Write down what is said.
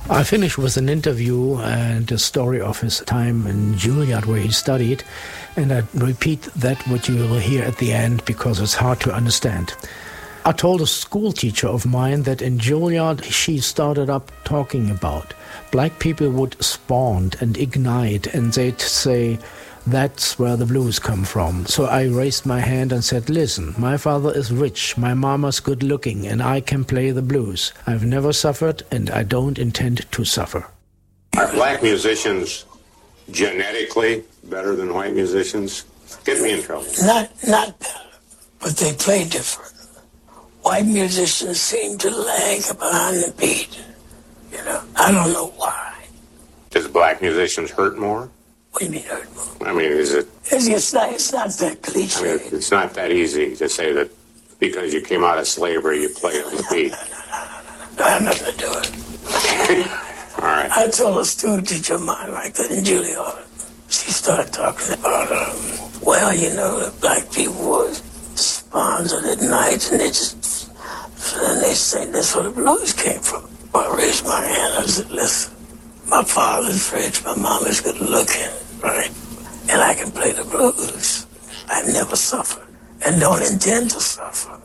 I finished with an interview and a story of his time in Juilliard where he studied, and I repeat that what you will hear at the end because it's hard to understand. I told a school teacher of mine that in Juilliard she started up talking about black people would spawn and ignite, and they'd say, that's where the blues come from. So I raised my hand and said, listen, my father is rich, my mama's good looking, and I can play the blues. I've never suffered, and I don't intend to suffer. Are black musicians genetically better than white musicians? Get me in trouble. Not better, but they play different. White musicians seem to lag behind the beat. I don't know why. Does black musicians hurt more? What do you mean hurt more? I mean, is it... It's not that cliche. I mean, it's not that easy to say that because you came out of slavery, you play on the beat. No, I have nothing to do with it. All right. I told a student teacher of mine like that in Juilliard. She started talking about, the black people were spawns at night, and they say that's where the blues came from. I raised my hand. I said, listen, my father's rich, my mama's good looking, right? And I can play the blues. I've never suffered and don't intend to suffer.